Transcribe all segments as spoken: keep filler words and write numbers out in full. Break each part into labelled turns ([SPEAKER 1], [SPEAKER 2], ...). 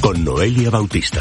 [SPEAKER 1] con Noelia Bautista.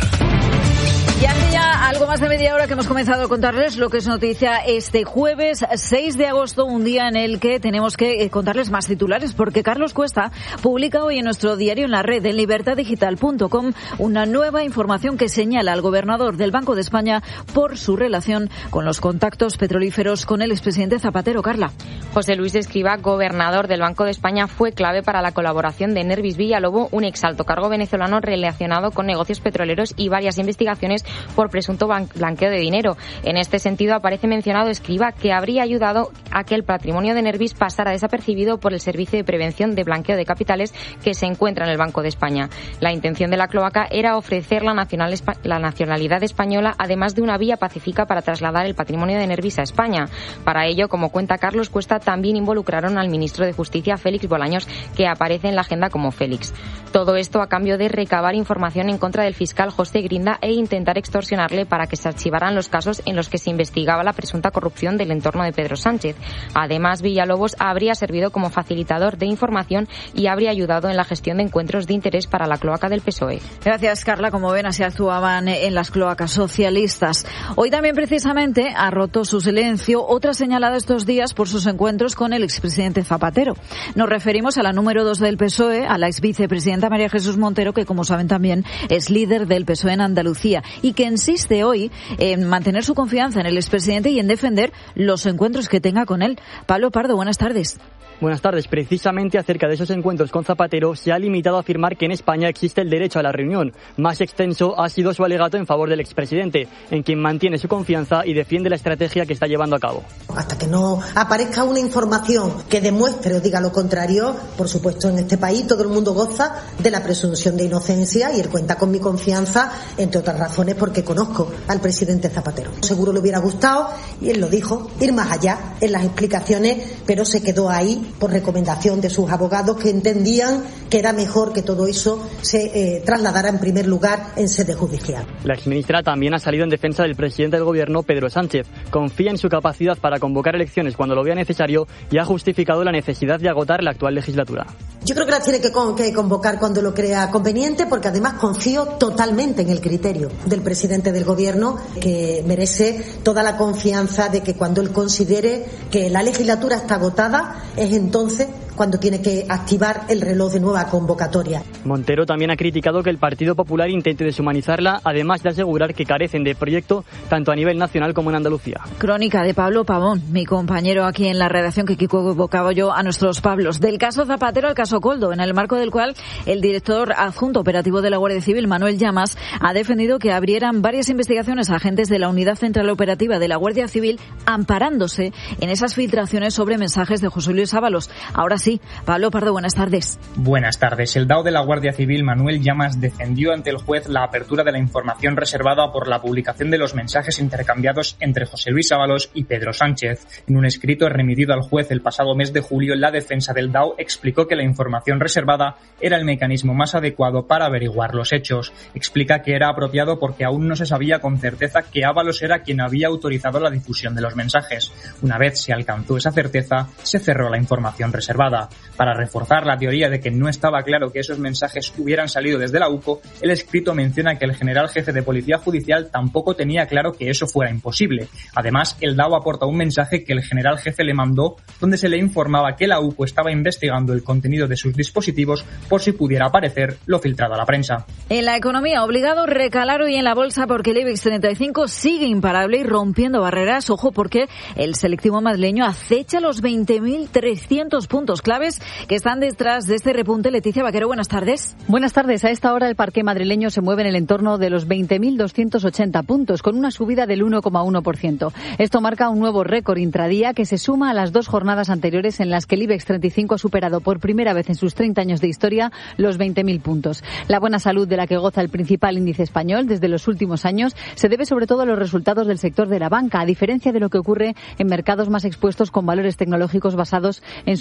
[SPEAKER 2] Y hace ya algo más de media hora que hemos comenzado a contarles lo que es noticia este jueves seis de agosto, un día en el que tenemos que contarles más titulares, porque Carlos Cuesta publica hoy en nuestro diario en la red, en libertad digital punto com, una nueva información que señala al gobernador del Banco de España por su relación con los contactos petrolíferos con el expresidente Zapatero. Carla.
[SPEAKER 3] José Luis Escrivá, gobernador del Banco de España, fue clave para la colaboración de Nervis Villalobo, un exalto cargo venezolano relacionado con negocios petroleros y varias investigaciones por presunto blanqueo de dinero. En este sentido, aparece mencionado Escrivá, que habría ayudado a que el patrimonio de Nervis pasara desapercibido por el Servicio de Prevención de Blanqueo de Capitales que se encuentra en el Banco de España. La intención de la cloaca era ofrecer la, nacional, la nacionalidad española, además de una vía pacífica para trasladar el patrimonio de Nervis a España. Para ello, como cuenta Carlos Cuesta, también involucraron al ministro de Justicia, Félix Bolaños, que aparece en la agenda como Félix. Todo esto a cambio de recabar información en contra del fiscal José Grinda e intentar extorsionarle para que se archivaran los casos en los que se investigaba la presunta corrupción del entorno de Pedro Sánchez. Además, Villalobos habría servido como facilitador de información y habría ayudado en la gestión de encuentros de interés para la cloaca del P S O E.
[SPEAKER 2] Gracias, Carla. Como ven, así actuaban en las cloacas socialistas. Hoy también, precisamente, ha roto su silencio otra señalada estos días por sus encuentros con el expresidente Zapatero. Nos referimos a la número dos del P S O E, a la exvicepresidenta María Jesús Montero, que, como saben también, es líder del P S O E en Andalucía y que insiste hoy en mantener su confianza en el expresidente y en defender los encuentros que tenga con él. Pablo Pardo, buenas tardes.
[SPEAKER 4] Buenas tardes. Precisamente acerca de esos encuentros con Zapatero, se ha limitado a afirmar que en España existe el derecho a la reunión. Más extenso ha sido su alegato en favor del expresidente, en quien mantiene su confianza y defiende la estrategia que está llevando a cabo.
[SPEAKER 5] Hasta que no aparezca una información que demuestre o diga lo contrario, por supuesto, en este país todo el mundo goza de la presunción de inocencia y él cuenta con mi confianza, entre otras razones porque conozco al presidente Zapatero. Seguro le hubiera gustado, y él lo dijo, ir más allá en las explicaciones, pero se quedó ahí por recomendación de sus abogados, que entendían que era mejor que todo eso se eh, trasladara en primer lugar en sede judicial.
[SPEAKER 4] La exministra también ha salido en defensa del presidente del gobierno, Pedro Sánchez. Confía en su capacidad para convocar elecciones cuando lo vea necesario y ha justificado la necesidad de agotar la actual legislatura.
[SPEAKER 5] Yo creo que las tiene que, con, que convocar cuando lo crea conveniente, porque además confío totalmente en el criterio del presidente del gobierno, que merece toda la confianza de que cuando él considere que la legislatura está agotada, es entonces cuando tiene que activar el reloj de nueva convocatoria.
[SPEAKER 4] Montero también ha criticado que el Partido Popular intente deshumanizarla, además de asegurar que carecen de proyecto tanto a nivel nacional como en Andalucía.
[SPEAKER 2] Crónica de Pablo Pavón, mi compañero aquí en la redacción, que equivocaba yo a nuestros Pablos. Del caso Zapatero al caso Coldo, en el marco del cual el director adjunto operativo de la Guardia Civil, Manuel Llamas, ha defendido que abrieran varias investigaciones a agentes de la Unidad Central Operativa de la Guardia Civil, amparándose en esas filtraciones sobre mensajes de José Luis Ábalos. Ahora sí, Pablo Pardo, buenas tardes.
[SPEAKER 6] Buenas tardes. El D A O de la Guardia Civil, Manuel Llamas, defendió ante el juez la apertura de la información reservada por la publicación de los mensajes intercambiados entre José Luis Ábalos y Pedro Sánchez. En un escrito remitido al juez el pasado mes de julio, la defensa del D A O explicó que la información reservada era el mecanismo más adecuado para averiguar los hechos. Explica que era apropiado porque aún no se sabía con certeza que Ábalos era quien había autorizado la difusión de los mensajes. Una vez se alcanzó esa certeza, se cerró la información reservada. Para reforzar la teoría de que no estaba claro que esos mensajes hubieran salido desde la U C O, el escrito menciona que el general jefe de Policía Judicial tampoco tenía claro que eso fuera imposible. Además, el D A O aporta un mensaje que el general jefe le mandó, donde se le informaba que la U C O estaba investigando el contenido de sus dispositivos por si pudiera aparecer lo filtrado a la prensa.
[SPEAKER 2] En la economía, obligado a recalar hoy en la bolsa porque el IBEX treinta y cinco sigue imparable y rompiendo barreras. Ojo, porque el selectivo madrileño acecha los veinte mil trescientos puntos claves que están detrás de este repunte. Leticia Vaquero, buenas tardes.
[SPEAKER 7] Buenas tardes. A esta hora el parqué madrileño se mueve en el entorno de los veinte mil doscientos ochenta puntos, con una subida del uno coma uno por ciento. Esto marca un nuevo récord intradía que se suma a las dos jornadas anteriores en las que el IBEX treinta y cinco ha superado por primera vez en sus treinta años de historia los veinte mil puntos. La buena salud de la que goza el principal índice español desde los últimos años se debe sobre todo a los resultados del sector de la banca, a diferencia de lo que ocurre en mercados más expuestos con valores tecnológicos basados en su apuesta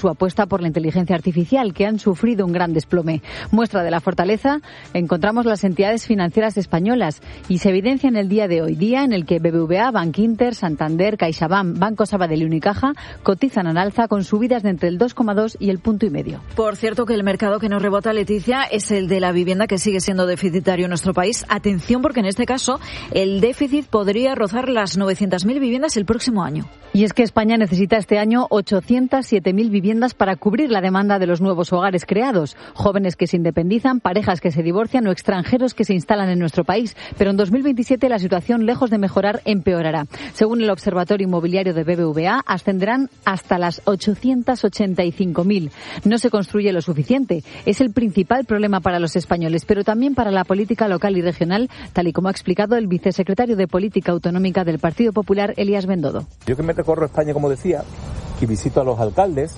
[SPEAKER 7] por la inteligencia artificial, que han sufrido un gran desplome. Muestra de la fortaleza encontramos las entidades financieras españolas y se evidencia en el día de hoy, día en el que B B V A, Bankinter, Santander, CaixaBank, Banco Sabadell y Unicaja cotizan al alza con subidas de entre el dos coma dos y el punto y medio.
[SPEAKER 2] Por cierto, que el mercado que nos rebota, Leticia, es el de la vivienda, que sigue siendo deficitario en nuestro país. Atención, porque en este caso el déficit podría rozar las novecientas mil viviendas el próximo año.
[SPEAKER 7] Y es que España necesita este año ochocientas siete mil viviendas para cubrir la demanda de los nuevos hogares creados. Jóvenes que se independizan, parejas que se divorcian o extranjeros que se instalan en nuestro país. Pero en dos mil veintisiete la situación, lejos de mejorar, empeorará. Según el Observatorio Inmobiliario de B B V A, ascenderán hasta las ochocientas ochenta y cinco mil. No se construye lo suficiente. Es el principal problema para los españoles, pero también para la política local y regional, tal y como ha explicado el vicesecretario de Política Autonómica del Partido Popular, Elías Bendodo.
[SPEAKER 1] Yo que me recorro España, como decía, y visito a los alcaldes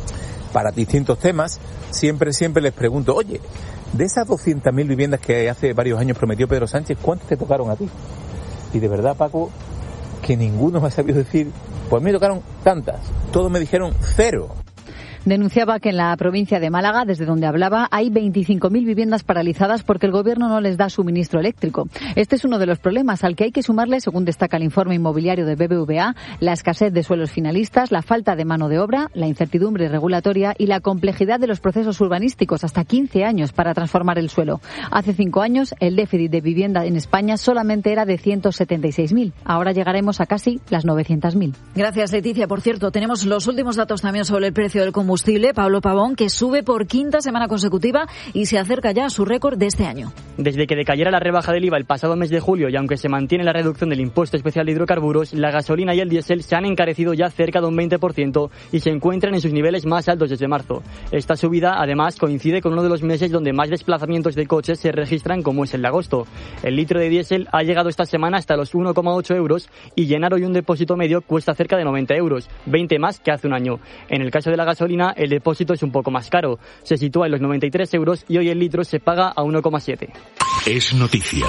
[SPEAKER 1] para distintos temas, siempre, siempre les pregunto, oye, de esas doscientas mil viviendas que hace varios años prometió Pedro Sánchez, ¿cuántas te tocaron a ti? Y de verdad, Paco, que ninguno me ha sabido decir, pues me tocaron tantas, todos me dijeron cero.
[SPEAKER 7] Denunciaba que en la provincia de Málaga, desde donde hablaba, hay veinticinco mil viviendas paralizadas porque el gobierno no les da suministro eléctrico. Este es uno de los problemas al que hay que sumarle, según destaca el informe inmobiliario de B B V A, la escasez de suelos finalistas, la falta de mano de obra, la incertidumbre regulatoria y la complejidad de los procesos urbanísticos, hasta quince años para transformar el suelo. Hace cinco años, el déficit de vivienda en España solamente era de ciento setenta y seis mil. Ahora llegaremos a casi las novecientas mil.
[SPEAKER 2] Gracias, Leticia. Por cierto, tenemos los últimos datos también sobre el precio del combustible. Pablo Pavón, que sube por quinta semana consecutiva y se acerca ya a su récord de este año.
[SPEAKER 4] Desde que decayera la rebaja del I V A el pasado mes de julio y aunque se mantiene la reducción del impuesto especial de hidrocarburos, la gasolina y el diésel se han encarecido ya cerca de un veinte por ciento y se encuentran en sus niveles más altos desde marzo. Esta subida, además, coincide con uno de los meses donde más desplazamientos de coches se registran, como es el de agosto. El litro de diésel ha llegado esta semana hasta los uno coma ocho euros y llenar hoy un depósito medio cuesta cerca de noventa euros, veinte más que hace un año. En el caso de la gasolina, el depósito es un poco más caro. Se sitúa en los noventa y tres euros y hoy el litro se paga a uno coma siete.
[SPEAKER 8] Es noticia.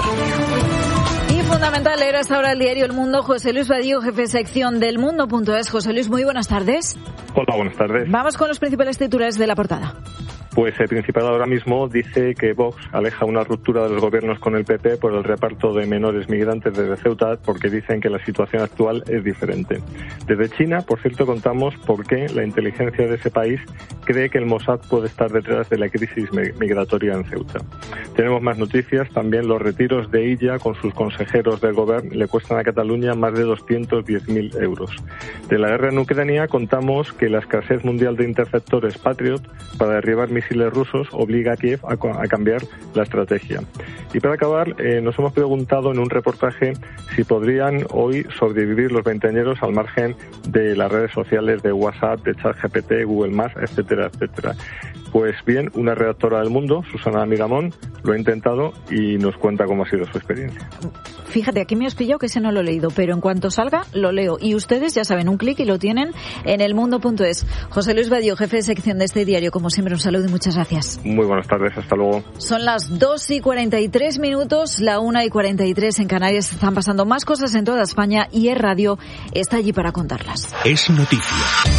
[SPEAKER 2] Y fundamental leer hasta ahora el diario El Mundo. José Luis Vadillo, jefe de sección del Mundo punto es. José Luis, muy buenas tardes.
[SPEAKER 9] Hola, buenas tardes.
[SPEAKER 2] Vamos con los principales titulares de la portada.
[SPEAKER 9] Pues el principal ahora mismo dice que Vox aleja una ruptura de los gobiernos con el P P por el reparto de menores migrantes desde Ceuta, porque dicen que la situación actual es diferente. Desde China, por cierto, contamos por qué la inteligencia de ese país cree que el Mossad puede estar detrás de la crisis migratoria en Ceuta. Tenemos más noticias, también los retiros de Illa con sus consejeros del gobierno le cuestan a Cataluña más de doscientos diez mil euros. De la guerra en Ucrania contamos que la escasez mundial de interceptores Patriot para derribar misiles rusos obliga a Kiev a, a cambiar la estrategia. Y para acabar, eh, nos hemos preguntado en un reportaje si podrían hoy sobrevivir los veinteañeros al margen de las redes sociales de WhatsApp, de ChatGPT, Google Maps, etcétera, etcétera. Pues bien, una redactora del Mundo, Susana Miramón, lo ha intentado y nos cuenta cómo ha sido su experiencia.
[SPEAKER 2] Fíjate, aquí me has pillado que ese no lo he leído, pero en cuanto salga, lo leo. Y ustedes ya saben, un clic y lo tienen en el mundo punto es. José Luis Vadillo, jefe de sección de este diario, como siempre, un saludo y muchas gracias.
[SPEAKER 9] Muy buenas tardes, hasta luego.
[SPEAKER 2] Son las dos y cuarenta y tres minutos, la una y cuarenta y tres en Canarias. Están pasando más cosas en toda España y Es Radio está allí para contarlas.
[SPEAKER 8] Es noticia.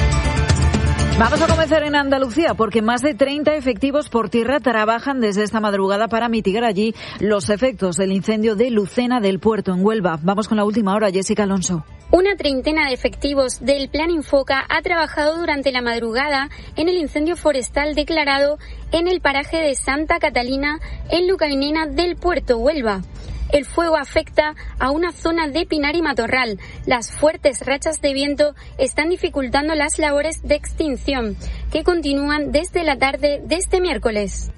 [SPEAKER 2] Vamos a comenzar en Andalucía porque más de treinta efectivos por tierra trabajan desde esta madrugada para mitigar allí los efectos del incendio de Lucena del Puerto en Huelva. Vamos con la última hora, Jessica Alonso.
[SPEAKER 10] Una treintena de efectivos del Plan Infoca ha trabajado durante la madrugada en el incendio forestal declarado en el paraje de Santa Catalina, en Lucainena del Puerto, Huelva. El fuego afecta a una zona de pinar y matorral. Las fuertes rachas de viento están dificultando las labores de extinción, que continúan desde la tarde de este miércoles.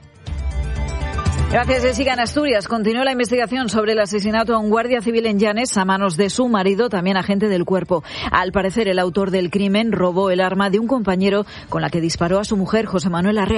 [SPEAKER 2] Gracias, Jessica. En Asturias continúa la investigación sobre el asesinato a un guardia civil en Llanes a manos de su marido, también agente del cuerpo. Al parecer, el autor del crimen robó el arma de un compañero con la que disparó a su mujer, José Manuel Arrea.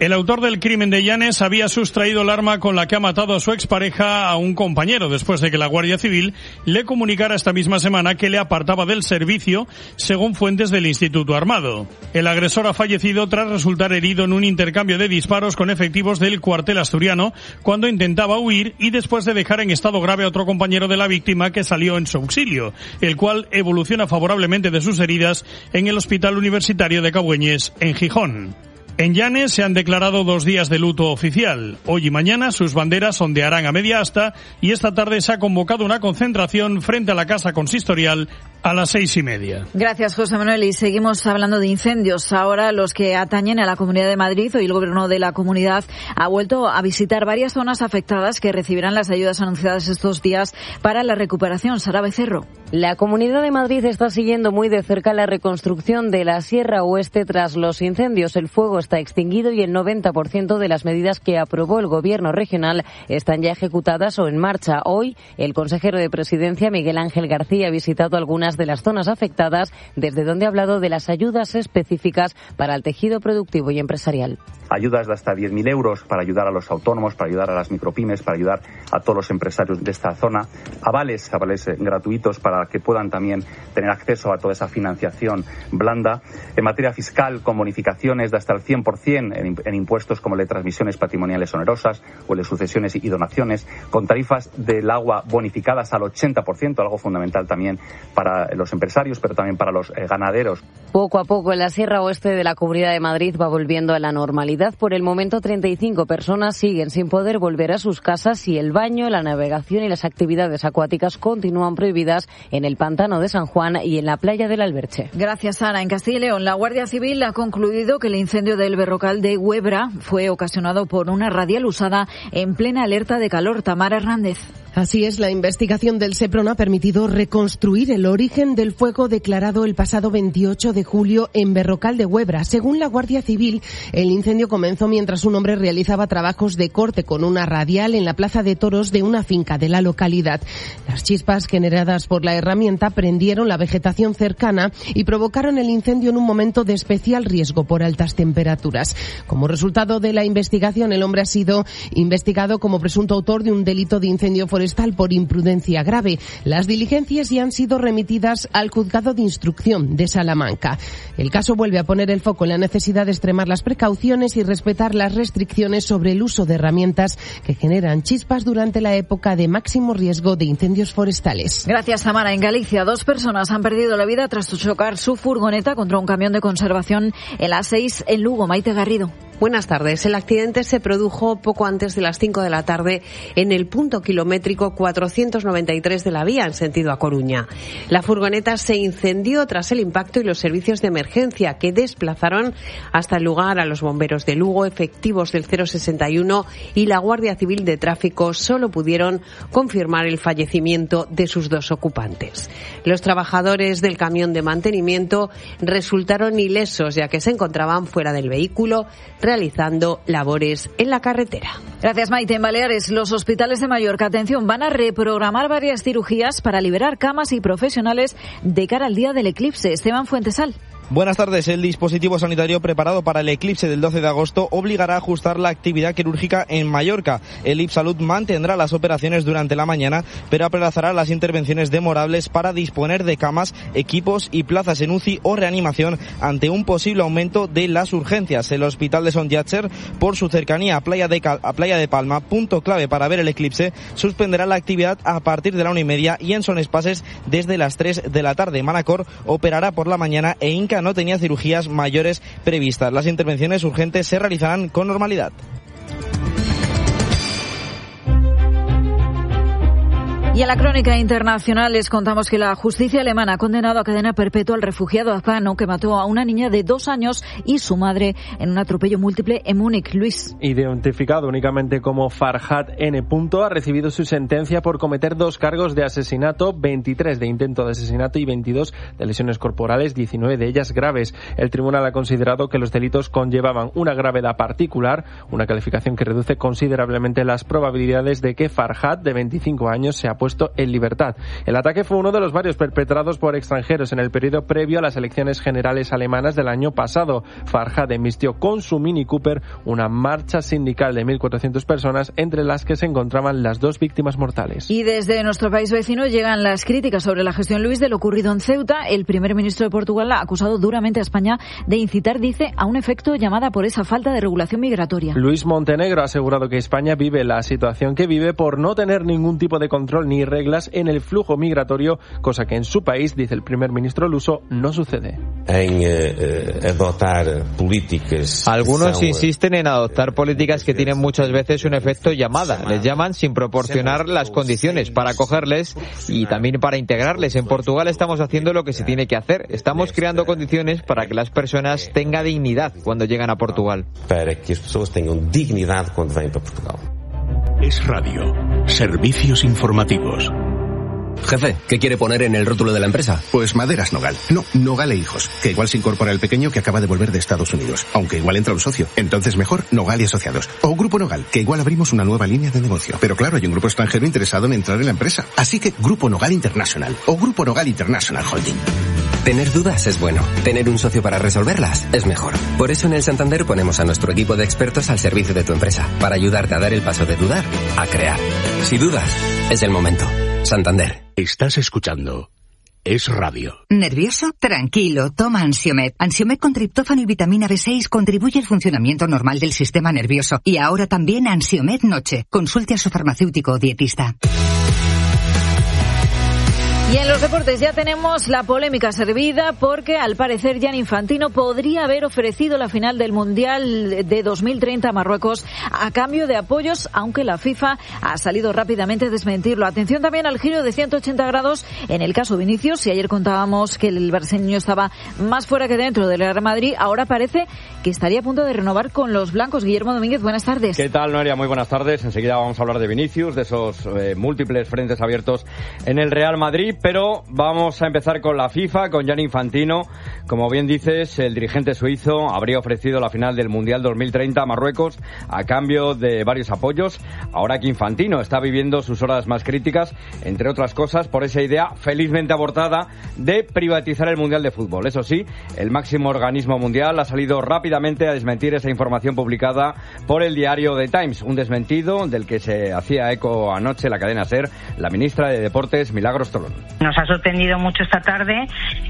[SPEAKER 11] El autor del crimen de Llanes había sustraído el arma con la que ha matado a su expareja a un compañero después de que la Guardia Civil le comunicara esta misma semana que le apartaba del servicio, según fuentes del Instituto Armado. El agresor ha fallecido tras resultar herido en un intercambio de disparos con efectivos del cuartel asturiano cuando intentaba huir y después de dejar en estado grave a otro compañero de la víctima que salió en su auxilio, el cual evoluciona favorablemente de sus heridas en el Hospital Universitario de Cabueñes, en Gijón. En Llanes se han declarado dos días de luto oficial. Hoy y mañana sus banderas ondearán a media asta y esta tarde se ha convocado una concentración frente a la Casa Consistorial a las seis y media.
[SPEAKER 2] Gracias, José Manuel. Y seguimos hablando de incendios. Ahora los que atañen a la Comunidad de Madrid. Hoy el Gobierno de la Comunidad ha vuelto a visitar varias zonas afectadas que recibirán las ayudas anunciadas estos días para la recuperación. Sara Becerro.
[SPEAKER 12] La Comunidad de Madrid está siguiendo muy de cerca la reconstrucción de la Sierra Oeste tras los incendios. El fuego está extinguido y el noventa por ciento de las medidas que aprobó el Gobierno regional están ya ejecutadas o en marcha. Hoy, el consejero de Presidencia, Miguel Ángel García, ha visitado algunas de las zonas afectadas, desde donde ha hablado de las ayudas específicas para el tejido productivo y empresarial.
[SPEAKER 13] Ayudas de hasta diez mil euros para ayudar a los autónomos, para ayudar a las micropymes, para ayudar a todos los empresarios de esta zona. Avales, avales eh, gratuitos para que puedan también tener acceso a toda esa financiación blanda. En materia fiscal, con bonificaciones de hasta el cien por ciento en, en impuestos como el de transmisiones patrimoniales onerosas o el de sucesiones y donaciones, con tarifas del agua bonificadas al ochenta por ciento, algo fundamental también para los empresarios, pero también para los eh, ganaderos.
[SPEAKER 12] Poco a poco, en la Sierra Oeste de la Comunidad de Madrid va volviendo a la normalidad. Por el momento, treinta y cinco personas siguen sin poder volver a sus casas y el baño, la navegación y las actividades acuáticas continúan prohibidas en el pantano de San Juan y en la playa del Alberche.
[SPEAKER 2] Gracias, Ana. En Castilla y León, la Guardia Civil ha concluido que el incendio del Berrocal de Huebra fue ocasionado por una radial usada en plena alerta de calor. Tamara Hernández.
[SPEAKER 14] Así es, la investigación del SEPRON ha permitido reconstruir el origen del fuego declarado el pasado veintiocho de julio en Berrocal de Huebra. Según la Guardia Civil, el incendio comenzó mientras un hombre realizaba trabajos de corte con una radial en la plaza de toros de una finca de la localidad. Las chispas generadas por la herramienta prendieron la vegetación cercana y provocaron el incendio en un momento de especial riesgo por altas temperaturas. Como resultado de la investigación, el hombre ha sido investigado como presunto autor de un delito de incendio forestal por imprudencia grave. Las diligencias ya han sido remitidas al Juzgado de Instrucción de Salamanca. El caso vuelve a poner el foco en la necesidad de extremar las precauciones y respetar las restricciones sobre el uso de herramientas que generan chispas durante la época de máximo riesgo de incendios forestales.
[SPEAKER 2] Gracias, Tamara. En Galicia, dos personas han perdido la vida tras chocar su furgoneta contra un camión de conservación en la seis en Lugo. Maite Garrido.
[SPEAKER 15] Buenas tardes. El accidente se produjo poco antes de las cinco de la tarde en el punto kilométrico cuatrocientos noventa y tres de la vía en sentido a Coruña. La furgoneta se incendió tras el impacto y los servicios de emergencia que desplazaron hasta el lugar a los bomberos de Lugo, efectivos del cero sesenta y uno y la Guardia Civil de Tráfico solo pudieron confirmar el fallecimiento de sus dos ocupantes. Los trabajadores del camión de mantenimiento resultaron ilesos ya que se encontraban fuera del vehículo realizando labores en la carretera.
[SPEAKER 2] Gracias, Maite. En Baleares, los hospitales de Mallorca, atención, van a reprogramar varias cirugías para liberar camas y profesionales de cara al día del eclipse. Esteban Fuentesal.
[SPEAKER 16] Buenas tardes. El dispositivo sanitario preparado para el eclipse del doce de agosto obligará a ajustar la actividad quirúrgica en Mallorca. El IPSalud mantendrá las operaciones durante la mañana, pero aplazará las intervenciones demorables para disponer de camas, equipos y plazas en U C I o reanimación ante un posible aumento de las urgencias. El hospital de Son Llàtzer, por su cercanía a Playa de, Cal- a Playa de Palma, punto clave para ver el eclipse, suspenderá la actividad a partir de la una y media y en Son Espases desde las tres de la tarde. Manacor operará por la mañana e Inca no tenía cirugías mayores previstas. Las intervenciones urgentes se realizarán con normalidad.
[SPEAKER 2] Y en la crónica internacional les contamos que la justicia alemana ha condenado a cadena perpetua al refugiado afgano que mató a una niña de dos años y su madre en un atropello múltiple en Múnich. Luis.
[SPEAKER 17] Identificado únicamente como Farhad N. ha recibido su sentencia por cometer dos cargos de asesinato, veintitrés de intento de asesinato y veintidós de lesiones corporales, diecinueve de ellas graves. El tribunal ha considerado que los delitos conllevaban una gravedad particular, una calificación que reduce considerablemente las probabilidades de que Farhad, de veinticinco años, sea puesto puesto en libertad. El ataque fue uno de los varios perpetrados por extranjeros en el periodo previo a las elecciones generales alemanas del año pasado. Farhad embistió con su Mini Cooper una marcha sindical de mil cuatrocientas personas, entre las que se encontraban las dos víctimas mortales.
[SPEAKER 2] Y desde nuestro país vecino llegan las críticas sobre la gestión, Luis, de lo ocurrido en Ceuta. El primer ministro de Portugal ha acusado duramente a España de incitar, dice, a un efecto llamada por esa falta de regulación migratoria.
[SPEAKER 17] Luis Montenegro ha asegurado que España vive la situación que vive por no tener ningún tipo de control ni reglas en el flujo migratorio, cosa que en su país, dice el primer ministro luso, no sucede.
[SPEAKER 18] En eh, adoptar políticas.
[SPEAKER 19] Algunos insisten en adoptar políticas que tienen muchas veces un efecto llamada. Les llaman sin proporcionar las condiciones para acogerles y también para integrarles. En Portugal estamos haciendo lo que se tiene que hacer. Estamos creando condiciones para que las personas tengan dignidad cuando llegan a Portugal.
[SPEAKER 18] Para que las personas tengan dignidad cuando vienen para Portugal.
[SPEAKER 8] Es Radio. Servicios informativos.
[SPEAKER 20] Jefe, ¿qué quiere poner en el rótulo de la empresa?
[SPEAKER 21] Pues Maderas Nogal. No, Nogal e Hijos. Que igual se incorpora el pequeño que acaba de volver de Estados Unidos. Aunque igual entra un socio. Entonces mejor Nogal y Asociados. O Grupo Nogal, que igual abrimos una nueva línea de negocio. Pero claro, hay un grupo extranjero interesado en entrar en la empresa. Así que Grupo Nogal International. O Grupo Nogal International Holding.
[SPEAKER 20] Tener dudas es bueno. Tener un socio para resolverlas es mejor. Por eso en el Santander ponemos a nuestro equipo de expertos al servicio de tu empresa. Para ayudarte a dar el paso de dudar a crear. Si dudas, es el momento. Santander.
[SPEAKER 8] Estás escuchando Es Radio.
[SPEAKER 22] ¿Nervioso? Tranquilo, toma Ansiomed. Ansiomed con triptófano y vitamina B seis contribuye al funcionamiento normal del sistema nervioso. Y ahora también Ansiomed Noche. Consulte a su farmacéutico o dietista.
[SPEAKER 2] Y en los deportes ya tenemos la polémica servida porque al parecer Gianni Infantino podría haber ofrecido la final del Mundial de dos mil treinta a Marruecos a cambio de apoyos, aunque la FIFA ha salido rápidamente a desmentirlo. Atención también al giro de ciento ochenta grados en el caso Vinicius. Si ayer contábamos que el brasileño estaba más fuera que dentro del Real Madrid, ahora parece que estaría a punto de renovar con los blancos. Guillermo Domínguez, buenas tardes.
[SPEAKER 23] ¿Qué tal, Noelia? Muy buenas tardes. Enseguida vamos a hablar de Vinicius, de esos eh, múltiples frentes abiertos en el Real Madrid. Pero vamos a empezar con la FIFA, con Gianni Infantino. Como bien dices, el dirigente suizo habría ofrecido la final del Mundial dos mil treinta a Marruecos a cambio de varios apoyos. Ahora que Infantino está viviendo sus horas más críticas, entre otras cosas, por esa idea felizmente abortada de privatizar el Mundial de Fútbol. Eso sí, el máximo organismo mundial ha salido rápidamente a desmentir esa información publicada por el diario The Times. Un desmentido del que se hacía eco anoche la cadena SER, la ministra de Deportes, Milagros Tolón.
[SPEAKER 24] Nos ha sorprendido mucho esta tarde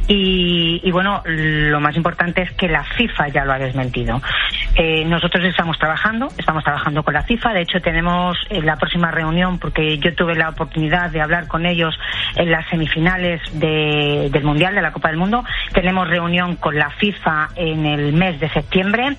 [SPEAKER 24] y, y bueno, lo más importante es que la FIFA ya lo ha desmentido. Eh, nosotros estamos trabajando, estamos trabajando con la FIFA. De hecho, tenemos eh, la próxima reunión, porque yo tuve la oportunidad de hablar con ellos en las semifinales de, del Mundial, de la Copa del Mundo. Tenemos reunión con la FIFA en el mes de septiembre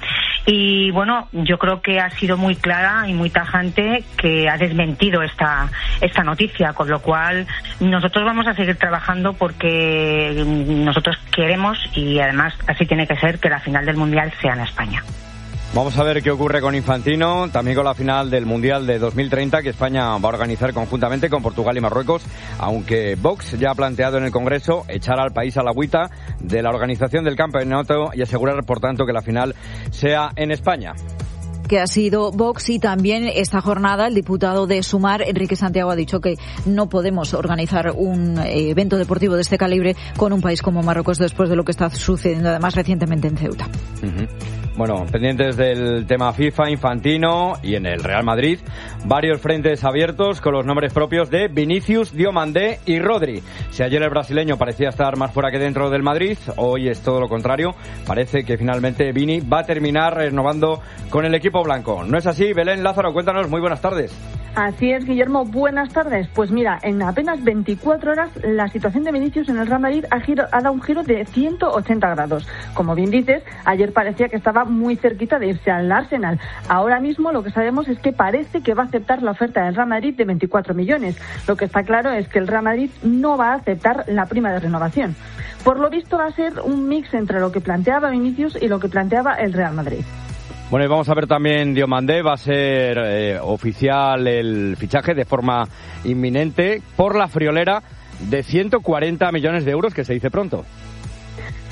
[SPEAKER 24] y bueno, yo creo que ha sido muy clara y muy tajante que ha desmentido esta, esta noticia, con lo cual nosotros vamos a seguir trabajando porque nosotros queremos, y además así tiene que ser, que la final del Mundial sea en España.
[SPEAKER 23] Vamos a ver qué ocurre con Infantino, también con la final del Mundial de dos mil treinta que España va a organizar conjuntamente con Portugal y Marruecos, aunque Vox ya ha planteado en el Congreso echar al país a la agüita de la organización del campeonato y asegurar, por tanto, que la final sea en España.
[SPEAKER 2] Que ha sido Vox, y también esta jornada el diputado de Sumar, Enrique Santiago, ha dicho que no podemos organizar un evento deportivo de este calibre con un país como Marruecos después de lo que está sucediendo además recientemente en Ceuta.
[SPEAKER 23] Uh-huh. Bueno, pendientes del tema FIFA, Infantino y en el Real Madrid, varios frentes abiertos con los nombres propios de Vinicius, Diomandé y Rodri. Si ayer el brasileño parecía estar más fuera que dentro del Madrid, hoy es todo lo contrario. Parece que finalmente Vini va a terminar renovando con el equipo blanco. ¿No es así? Belén Lázaro, cuéntanos, muy buenas tardes.
[SPEAKER 25] Así es, Guillermo, buenas tardes. Pues mira, en apenas veinticuatro horas la situación de Vinicius en el Real Madrid ha, giro, ha dado un giro de ciento ochenta grados. Como bien dices, ayer parecía que estaba muy cerquita de irse al Arsenal. Ahora mismo lo que sabemos es que parece que va a aceptar la oferta del Real Madrid de veinticuatro millones. Lo que está claro es que el Real Madrid no va a aceptar la prima de renovación. Por lo visto va a ser un mix entre lo que planteaba Vinicius y lo que planteaba el Real Madrid.
[SPEAKER 23] Bueno, y vamos a ver también Diomandé, va a ser eh, oficial el fichaje de forma inminente por la friolera de ciento cuarenta millones de euros, que se dice pronto.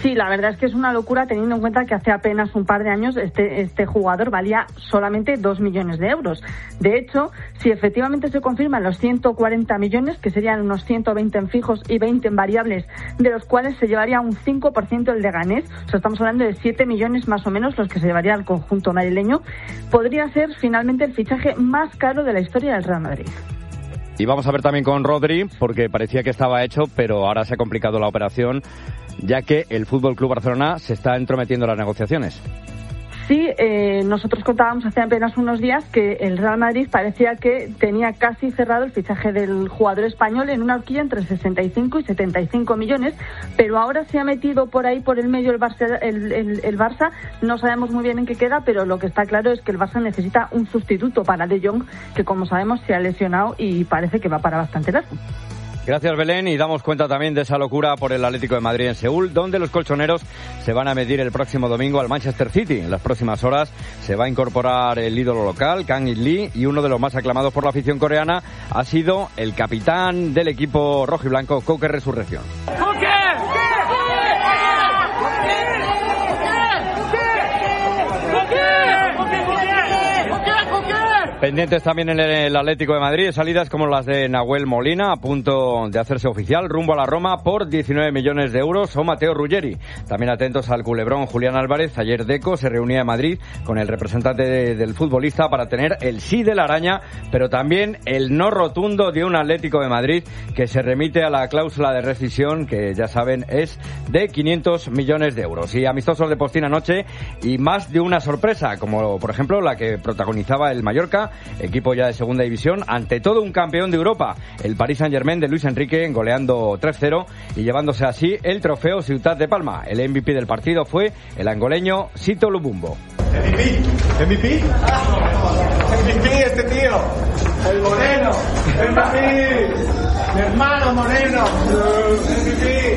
[SPEAKER 25] Sí, la verdad es que es una locura teniendo en cuenta que hace apenas un par de años este, este jugador valía solamente dos millones de euros. De hecho, si efectivamente se confirman los ciento cuarenta millones, que serían unos ciento veinte en fijos y veinte en variables, de los cuales se llevaría un cinco por ciento el Leganés, o sea, estamos hablando de siete millones más o menos los que se llevaría el conjunto madrileño, podría ser finalmente el fichaje más caro de la historia del Real Madrid.
[SPEAKER 23] Y vamos a ver también con Rodri, porque parecía que estaba hecho, pero ahora se ha complicado la operación, ya que el F C Barcelona se está entrometiendo en las negociaciones.
[SPEAKER 25] Sí, eh, nosotros contábamos hace apenas unos días que el Real Madrid parecía que tenía casi cerrado el fichaje del jugador español en una horquilla entre sesenta y cinco y setenta y cinco millones, pero ahora se ha metido por ahí por el medio el Barça, el, el, el Barça, no sabemos muy bien en qué queda, pero lo que está claro es que el Barça necesita un sustituto para De Jong, que como sabemos se ha lesionado y parece que va para bastante largo.
[SPEAKER 23] Gracias, Belén, y damos cuenta también de esa locura por el Atlético de Madrid en Seúl, donde los colchoneros se van a medir el próximo domingo al Manchester City. En las próximas horas se va a incorporar el ídolo local, Kang In Lee, y uno de los más aclamados por la afición coreana ha sido el capitán del equipo rojiblanco, Koke Resurrección. Pendientes también en el Atlético de Madrid, salidas como las de Nahuel Molina, a punto de hacerse oficial, rumbo a la Roma por diecinueve millones de euros, o Mateo Ruggeri. También atentos al culebrón Julián Álvarez. Ayer Deco se reunía en Madrid con el representante de, del futbolista para tener el sí de la araña, pero también el no rotundo de un Atlético de Madrid que se remite a la cláusula de rescisión, que ya saben es de quinientos millones de euros. Y amistosos de Postín anoche y más de una sorpresa, como por ejemplo la que protagonizaba el Mallorca, equipo ya de segunda división, ante todo un campeón de Europa, el Paris Saint-Germain de Luis Enrique, goleando tres cero y llevándose así el trofeo Ciutat de Palma. El M V P del partido fue el angoleño Sito Lubumbo.
[SPEAKER 1] M V P, M V P, M V P este tío, el moreno, M V P, mi hermano moreno, M V P,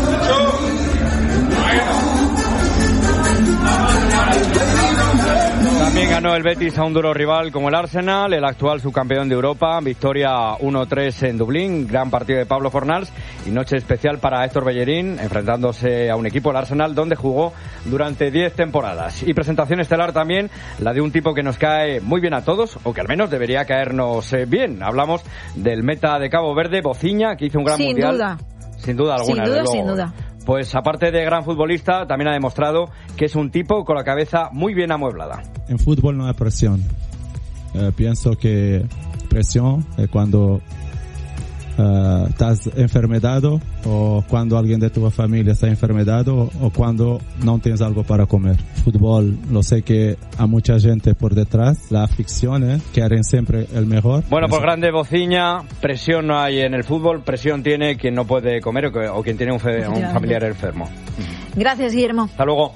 [SPEAKER 23] También ganó el Betis a un duro rival como el Arsenal, el actual subcampeón de Europa, victoria uno tres en Dublín, gran partido de Pablo Fornals y noche especial para Héctor Bellerín, enfrentándose a un equipo, el Arsenal, donde jugó durante diez temporadas. Y presentación estelar también, la de un tipo que nos cae muy bien a todos, o que al menos debería caernos bien. Hablamos del meta de Cabo Verde, Bociña, que hizo un gran
[SPEAKER 2] sin
[SPEAKER 23] mundial.
[SPEAKER 2] Duda.
[SPEAKER 23] Sin duda alguna.
[SPEAKER 2] Sin duda, sin duda.
[SPEAKER 23] Pues aparte de gran futbolista, también ha demostrado que es un tipo con la cabeza muy bien amueblada.
[SPEAKER 3] En fútbol no hay presión. Eh, pienso que presión es cuando uh, estás enfermedado, o cuando alguien de tu familia está enfermedado, o cuando no tienes algo para comer. Fútbol, lo sé que hay mucha gente por detrás, las aficiones quieren siempre el mejor.
[SPEAKER 23] Bueno, pues grande Bociña, presión no hay en el fútbol, presión tiene quien no puede comer o, que, o quien tiene un, fe, un familiar enfermo.
[SPEAKER 2] Gracias, Guillermo.
[SPEAKER 23] Hasta luego.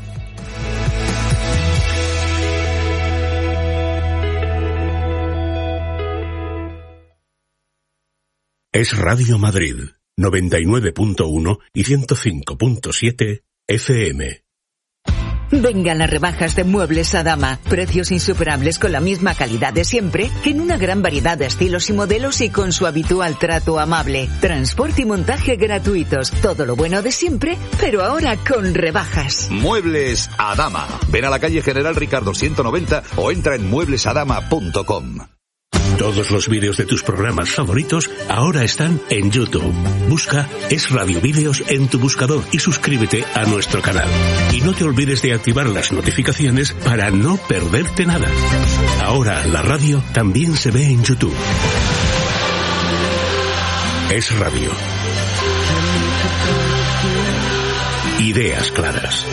[SPEAKER 8] Es Radio Madrid, noventa y nueve punto uno y ciento cinco punto siete F M.
[SPEAKER 5] Vengan las rebajas de Muebles Adama. Precios insuperables con la misma calidad de siempre, en una gran variedad de estilos y modelos y con su habitual trato amable. Transporte y montaje gratuitos. Todo lo bueno de siempre, pero ahora con rebajas.
[SPEAKER 6] Muebles Adama. Ven a la calle General Ricardo ciento noventa o entra en muebles adama punto com.
[SPEAKER 8] Todos los vídeos de tus programas favoritos ahora están en YouTube. Busca Es Radio Vídeos en tu buscador y suscríbete a nuestro canal. Y no te olvides de activar las notificaciones para no perderte nada. Ahora la radio también se ve en YouTube. Es Radio. Ideas claras.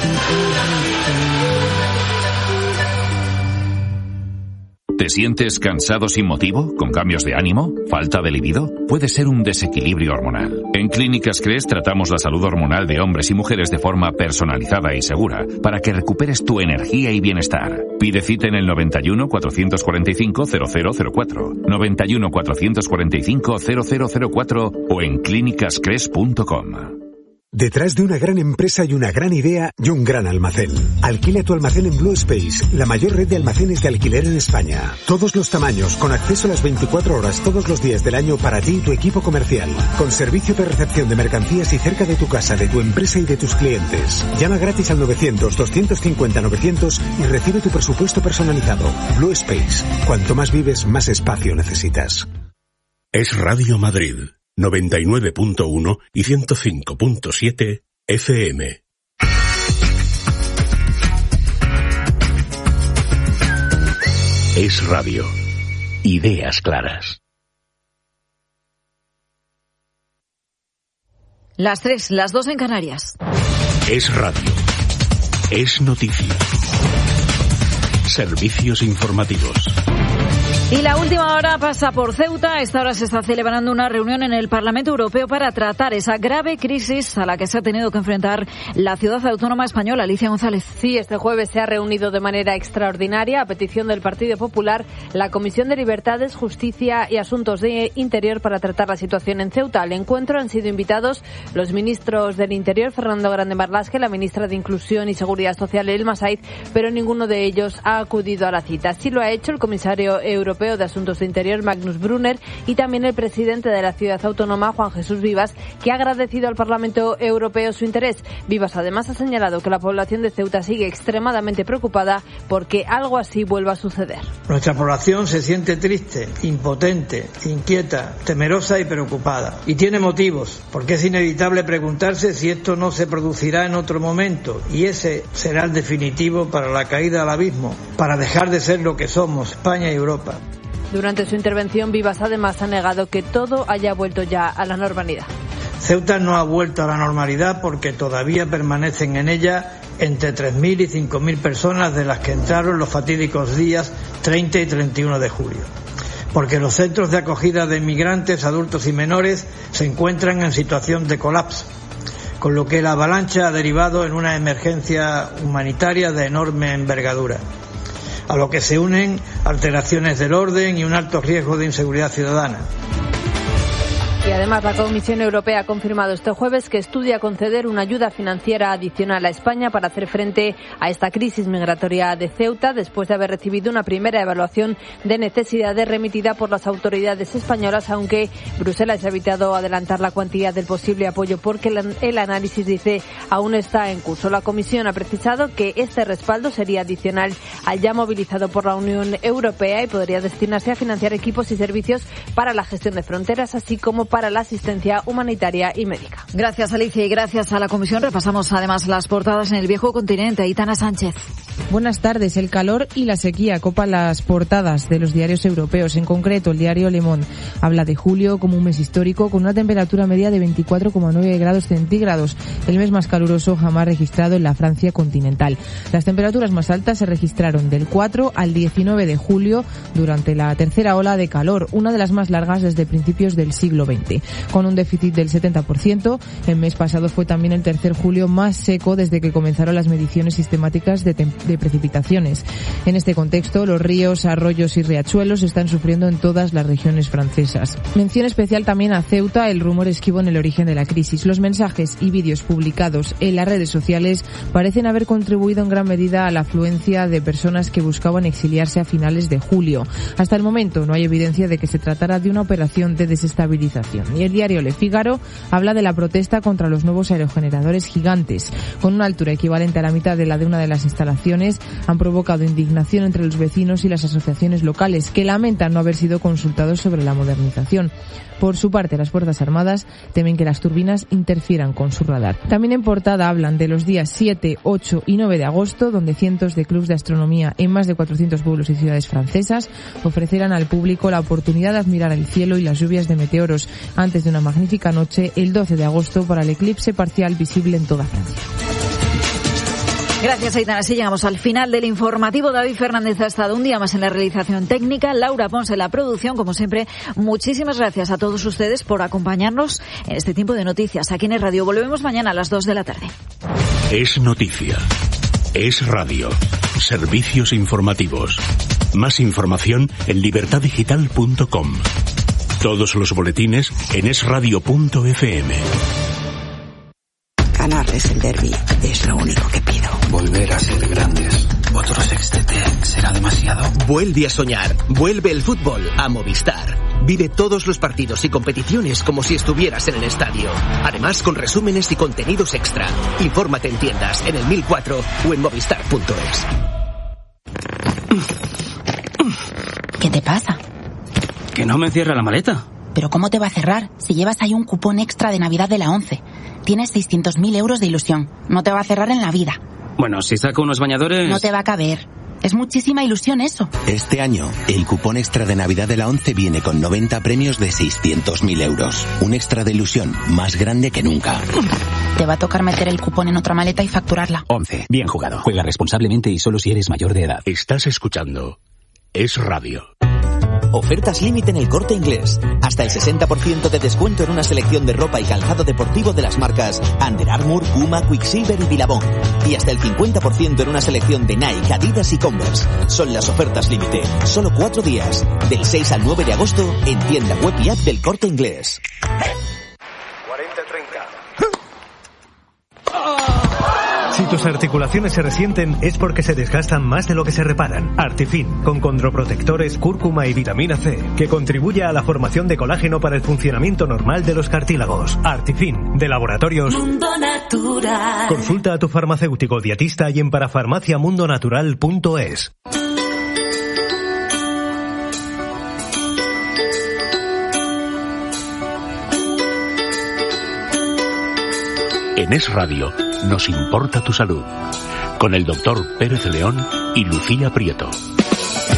[SPEAKER 7] ¿Te sientes cansado sin motivo? ¿Con cambios de ánimo? ¿Falta de libido? Puede ser un desequilibrio hormonal. En Clínicas Cres tratamos la salud hormonal de hombres y mujeres de forma personalizada y segura para que recuperes tu energía y bienestar. Pide cita en el noventa y uno, cuatrocientos cuarenta y cinco, cero cero cero cuatro, noventa y uno, cuatrocientos cuarenta y cinco, cero cero cero cuatro o en clínicas cres punto com.
[SPEAKER 4] Detrás de una gran empresa y una gran idea y un gran almacén. Alquila tu almacén en Blue Space, la mayor red de almacenes de alquiler en España. Todos los tamaños, con acceso a las veinticuatro horas todos los días del año para ti y tu equipo comercial. Con servicio de recepción de mercancías y cerca de tu casa, de tu empresa y de tus clientes. Llama gratis al novecientos, doscientos cincuenta, novecientos y recibe tu presupuesto personalizado. Blue Space. Cuanto más vives, más espacio necesitas.
[SPEAKER 8] Es Radio Madrid. noventa y nueve punto uno y ciento cinco punto siete F M. Es radio. Ideas claras.
[SPEAKER 2] Las tres, las dos en Canarias.
[SPEAKER 8] Es radio. Es noticia. Servicios informativos.
[SPEAKER 2] Y la última hora pasa por Ceuta. A esta hora se está celebrando una reunión en el Parlamento Europeo para tratar esa grave crisis a la que se ha tenido que enfrentar la ciudad autónoma española. Alicia González.
[SPEAKER 9] Sí, este jueves se ha reunido de manera extraordinaria, a petición del Partido Popular, la Comisión de Libertades, Justicia y Asuntos de Interior para tratar la situación en Ceuta. Al encuentro han sido invitados los ministros del Interior, Fernando Grande Marlaske, la ministra de Inclusión y Seguridad Social, Elma Said, pero ninguno de ellos ha acudido a la cita. Sí lo ha hecho el comisario europeo de Asuntos de Interior, Magnus Brunner, y también el presidente de la ciudad autónoma, Juan Jesús Vivas, que ha agradecido al Parlamento Europeo su interés. Vivas además ha señalado que la población de Ceuta sigue extremadamente preocupada porque algo así vuelva a suceder.
[SPEAKER 10] Nuestra población se siente triste, impotente, inquieta, temerosa y preocupada. Y tiene motivos, porque es inevitable preguntarse si esto no se producirá en otro momento, y ese será el definitivo para la caída al abismo, para dejar de ser lo que somos, España y Europa.
[SPEAKER 9] Durante su intervención, Vivas además ha negado que todo haya vuelto ya a la normalidad.
[SPEAKER 10] Ceuta no ha vuelto a la normalidad porque todavía permanecen en ella entre tres mil y cinco mil personas de las que entraron los fatídicos días treinta y treinta y uno de julio. Porque los centros de acogida de inmigrantes, adultos y menores se encuentran en situación de colapso, con lo que la avalancha ha derivado en una emergencia humanitaria de enorme envergadura, a lo que se unen alteraciones del orden y un alto riesgo de inseguridad ciudadana.
[SPEAKER 9] Y además la Comisión Europea ha confirmado este jueves que estudia conceder una ayuda financiera adicional a España para hacer frente a esta crisis migratoria de Ceuta, después de haber recibido una primera evaluación de necesidades remitida por las autoridades españolas, aunque Bruselas ha evitado adelantar la cuantía del posible apoyo porque el análisis, dice, aún está en curso. La Comisión ha precisado que este respaldo sería adicional al ya movilizado por la Unión Europea y podría destinarse a financiar equipos y servicios para la gestión de fronteras, así como para la asistencia humanitaria y médica.
[SPEAKER 2] Gracias, Alicia, y gracias a la Comisión. Repasamos además las portadas en el viejo continente. Aitana Sánchez.
[SPEAKER 11] Buenas tardes. El calor y la sequía copan las portadas de los diarios europeos. En concreto, el diario Le Monde habla de julio como un mes histórico con una temperatura media de veinticuatro coma nueve grados centígrados, el mes más caluroso jamás registrado en la Francia continental. Las temperaturas más altas se registraron del cuatro al diecinueve de julio durante la tercera ola de calor, una de las más largas desde principios del siglo veinte. Con un déficit del setenta por ciento, el mes pasado fue también el tercer julio más seco desde que comenzaron las mediciones sistemáticas de, de precipitaciones. En este contexto, los ríos, arroyos y riachuelos están sufriendo en todas las regiones francesas. Mención especial también a Ceuta, el rumor esquivo en el origen de la crisis. Los mensajes y vídeos publicados en las redes sociales parecen haber contribuido en gran medida a la afluencia de personas que buscaban exiliarse a finales de julio. Hasta el momento no hay evidencia de que se tratara de una operación de desestabilización. Y el diario Le Figaro habla de la protesta contra los nuevos aerogeneradores gigantes. Con una altura equivalente a la mitad de la de una de las instalaciones, han provocado indignación entre los vecinos y las asociaciones locales, que lamentan no haber sido consultados sobre la modernización. Por su parte, las Fuerzas Armadas temen que las turbinas interfieran con su radar. También en portada hablan de los días siete, ocho y nueve de agosto, donde cientos de clubs de astronomía en más de cuatrocientos pueblos y ciudades francesas ofrecerán al público la oportunidad de admirar el cielo y las lluvias de meteoros antes de una magnífica noche el doce de agosto para el eclipse parcial visible en toda Francia.
[SPEAKER 2] Gracias, Aitana. Así llegamos al final del informativo. David Fernández ha estado un día más en la realización técnica, Laura Ponce en la producción. Como siempre, muchísimas gracias a todos ustedes por acompañarnos en este tiempo de noticias aquí en el Radio. Volvemos mañana a las dos de la tarde.
[SPEAKER 8] Es noticia. Es radio. Servicios informativos. Más información en libertad digital punto com. Todos los boletines en es radio punto efe eme.
[SPEAKER 12] Ganarles el derbi es lo único que pido.
[SPEAKER 13] Volver a ser grandes. Otro sextete será demasiado.
[SPEAKER 14] Vuelve a soñar. Vuelve el fútbol a Movistar. Vive todos los partidos y competiciones como si estuvieras en el estadio. Además, con resúmenes y contenidos extra. Infórmate en tiendas, en el mil cuatro o en movistar punto es.
[SPEAKER 15] ¿Qué te pasa?
[SPEAKER 13] Que no me cierra la maleta.
[SPEAKER 15] ¿Pero cómo te va a cerrar si llevas ahí un cupón extra de Navidad de la ONCE? Tienes seiscientos mil euros de ilusión. No te va a cerrar en la vida.
[SPEAKER 13] Bueno, si saco unos bañadores...
[SPEAKER 15] No te va a caber. Es muchísima ilusión eso.
[SPEAKER 16] Este año, el cupón extra de Navidad de la ONCE viene con noventa premios de seiscientos mil euros. Un extra de ilusión más grande que nunca.
[SPEAKER 15] Te va a tocar meter el cupón en otra maleta y facturarla.
[SPEAKER 26] ONCE. Bien jugado. Juega responsablemente y solo si eres mayor de edad.
[SPEAKER 8] Estás escuchando Es Radio.
[SPEAKER 27] Ofertas límite en El Corte Inglés. Hasta el sesenta por ciento de descuento en una selección de ropa y calzado deportivo de las marcas Under Armour, Puma, Quicksilver y Billabong. Y hasta el cincuenta por ciento en una selección de Nike, Adidas y Converse. Son las ofertas límite. Solo cuatro días. Del seis al nueve de agosto en tienda web y app del Corte Inglés.
[SPEAKER 28] cuarenta treinta. Si tus articulaciones se resienten es porque se desgastan más de lo que se reparan. Artifin, con condroprotectores, cúrcuma y vitamina C, que contribuye a la formación de colágeno para el funcionamiento normal de los cartílagos. Artifin, de Laboratorios
[SPEAKER 29] Mundo Natural.
[SPEAKER 28] Consulta a tu farmacéutico dietista y en parafarmacia mundo natural punto es.
[SPEAKER 8] En Es Radio nos importa tu salud, con el doctor Pérez León y Lucía Prieto.